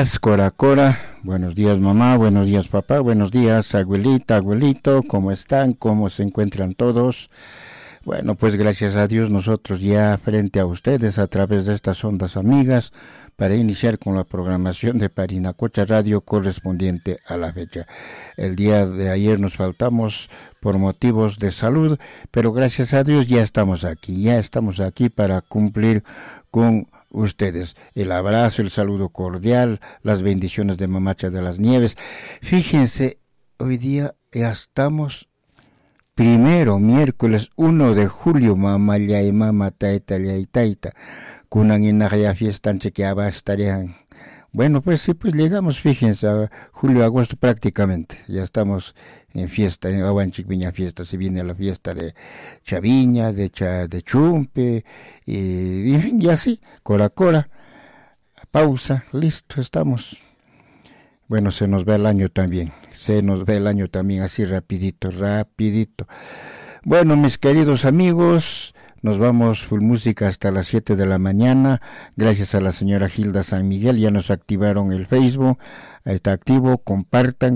días, Cora Cora. Buenos días, mamá. Buenos días, papá. Buenos días, abuelita, abuelito. ¿Cómo están? ¿Cómo se encuentran todos? Bueno, pues gracias a Dios nosotros ya frente a ustedes a través de estas ondas amigas para iniciar con la programación de Parinacocha Radio correspondiente a la fecha. El día de ayer nos faltamos por motivos de salud, pero gracias a Dios ya estamos aquí para cumplir con ustedes. El abrazo, el saludo cordial, las bendiciones de Mamacha de las Nieves. Fíjense, hoy día ya estamos miércoles 1 de julio, mamaya y mama taita y taita, kunan inaya fiesta que estarían. Bueno, pues sí, pues llegamos, fíjense, a julio, agosto prácticamente, ya estamos en fiesta, en Aguanchic Viña fiesta, se viene la fiesta de Chaviña, de Chumpe, y en fin, y así, Cora Cora, pausa, listo, estamos. Bueno, se nos va el año también así rapidito. Bueno, mis queridos amigos, nos vamos full música hasta las 7 de la mañana, gracias a la señora Hilda San Miguel, ya nos activaron el Facebook, está activo, compartan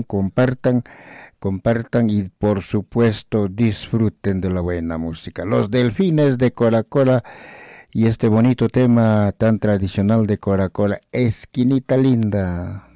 y por supuesto disfruten de la buena música. Los Delfines de Cora Cora y este bonito tema tan tradicional de Cora Cora, Esquinita Linda.